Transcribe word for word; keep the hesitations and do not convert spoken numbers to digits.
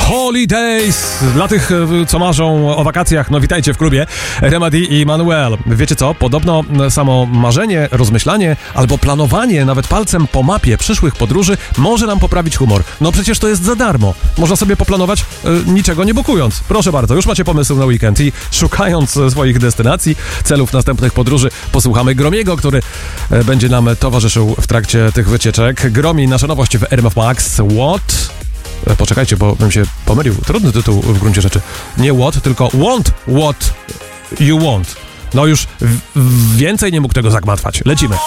Holidays! Dla tych, co marzą o wakacjach, no witajcie w klubie. Remedy i Manuel. Wiecie co? Podobno samo marzenie, rozmyślanie albo planowanie nawet palcem po mapie przyszłych podróży może nam poprawić humor. No przecież to jest za darmo. Można sobie poplanować y, niczego nie bukując. Proszę bardzo, już macie pomysł na weekend i szukając swoich destynacji, celów następnych podróży, posłuchamy Gromiego, który y, będzie nam towarzyszył w trakcie tych wycieczek. Gromi, nasza nowość w R M F Max. What? Poczekajcie, bo bym się pomylił. Trudny tytuł w gruncie rzeczy. Nie what, tylko want what you want. No już w- w- więcej nie mógł tego zagmatwać. Lecimy.